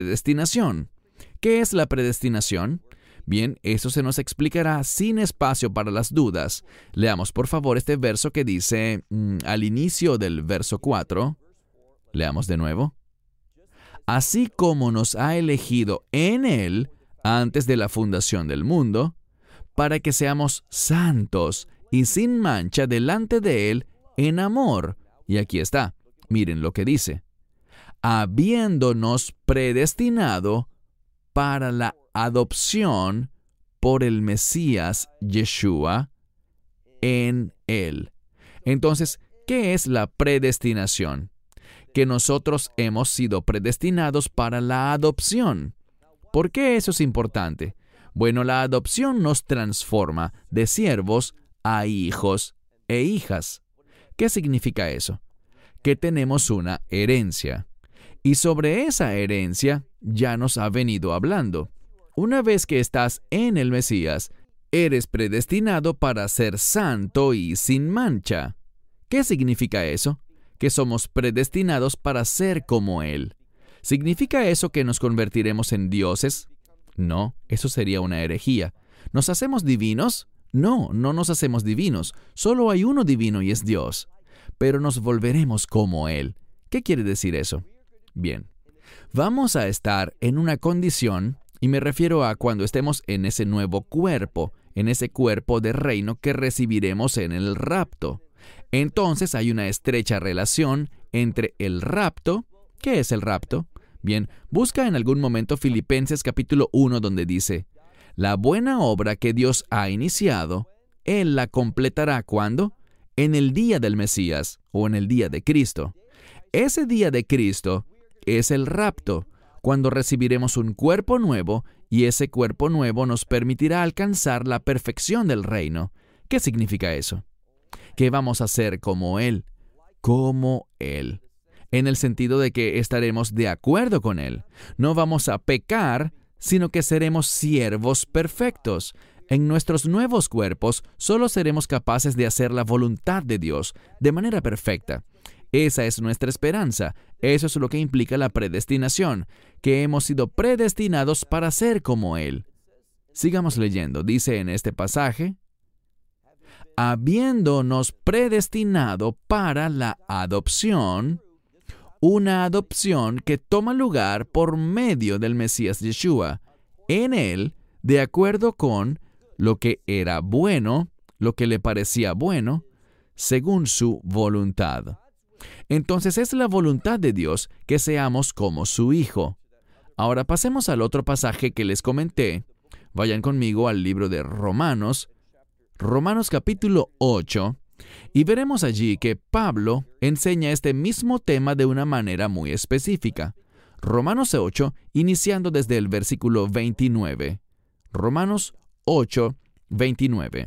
predestinación. ¿Qué es la predestinación? Bien, eso se nos explicará sin espacio para las dudas. Leamos por favor este verso que dice al inicio del verso 4. Leamos de nuevo. Así como nos ha elegido en Él antes de la fundación del mundo, para que seamos santos y sin mancha delante de Él en amor. Y aquí está, miren lo que dice. Habiéndonos predestinado para la adopción por el Mesías Yeshua en Él. Entonces, ¿qué es la predestinación? Que nosotros hemos sido predestinados para la adopción. ¿Por qué eso es importante? Bueno, la adopción nos transforma de siervos a hijos e hijas. ¿Qué significa eso? Que tenemos una herencia. Y sobre esa herencia ya nos ha venido hablando. Una vez que estás en el Mesías, eres predestinado para ser santo y sin mancha. ¿Qué significa eso? Que somos predestinados para ser como Él. ¿Significa eso que nos convertiremos en dioses? No, eso sería una herejía. ¿Nos hacemos divinos? No, no nos hacemos divinos. Solo hay uno divino y es Dios. Pero nos volveremos como Él. ¿Qué quiere decir eso? Bien, vamos a estar en una condición, y me refiero a cuando estemos en ese nuevo cuerpo, en ese cuerpo de reino que recibiremos en el rapto. Entonces hay una estrecha relación entre el rapto. ¿Qué es el rapto? Bien, busca en algún momento Filipenses capítulo 1 donde dice, la buena obra que Dios ha iniciado, Él la completará ¿cuándo? En el día del Mesías o en el día de Cristo. Ese día de Cristo es el rapto, cuando recibiremos un cuerpo nuevo y ese cuerpo nuevo nos permitirá alcanzar la perfección del reino. ¿Qué significa eso? Que vamos a ser como Él, en el sentido de que estaremos de acuerdo con Él. No vamos a pecar, sino que seremos siervos perfectos. En nuestros nuevos cuerpos solo seremos capaces de hacer la voluntad de Dios de manera perfecta. Esa es nuestra esperanza. Eso es lo que implica la predestinación, que hemos sido predestinados para ser como Él. Sigamos leyendo. Dice en este pasaje, habiéndonos predestinado para la adopción, una adopción que toma lugar por medio del Mesías Yeshua, en Él, de acuerdo con lo que era bueno, lo que le parecía bueno, según su voluntad. Entonces es la voluntad de Dios que seamos como su Hijo. Ahora pasemos al otro pasaje que les comenté. Vayan conmigo al libro de Romanos capítulo 8, y veremos allí que Pablo enseña este mismo tema de una manera muy específica. Romanos 8, iniciando desde el versículo 29. Romanos 8, 29.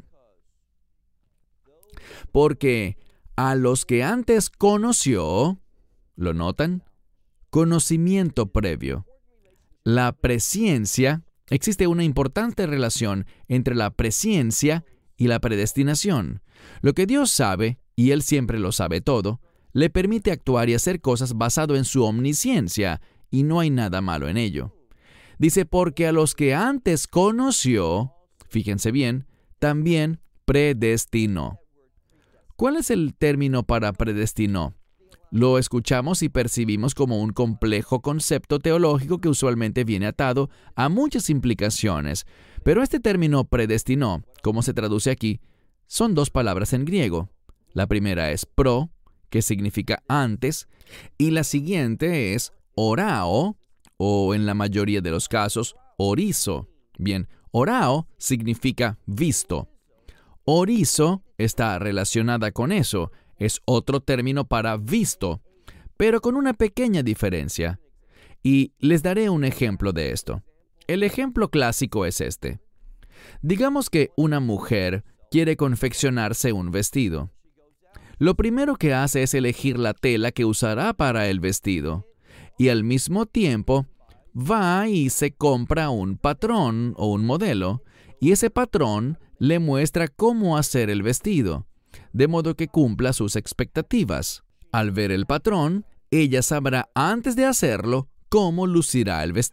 Porque a los que antes conoció, ¿lo notan? Conocimiento previo. La presciencia, existe una importante relación entre la presciencia y la predestinación. Lo que Dios sabe, y Él siempre lo sabe todo, le permite actuar y hacer cosas basado en su omnisciencia, y no hay nada malo en ello. Dice, porque a los que antes conoció, fíjense bien, también predestinó. ¿Cuál es el término para predestinó? Lo escuchamos y percibimos como un complejo concepto teológico que usualmente viene atado a muchas implicaciones. Pero este término predestinó, como se traduce aquí, son dos palabras en griego. La primera es pro, que significa antes, y la siguiente es orao, o en la mayoría de los casos, orizo. Bien, orao significa visto. Orizo está relacionada con eso, es otro término para visto, pero con una pequeña diferencia. Y les daré un ejemplo de esto. El ejemplo clásico es este. Digamos que una mujer quiere confeccionarse un vestido. Lo primero que hace es elegir la tela que usará para el vestido, y al mismo tiempo va y se compra un patrón o un modelo, y ese patrón le muestra cómo hacer el vestido, de modo que cumpla sus expectativas. Al ver el patrón, ella sabrá antes de hacerlo cómo lucirá el vestido.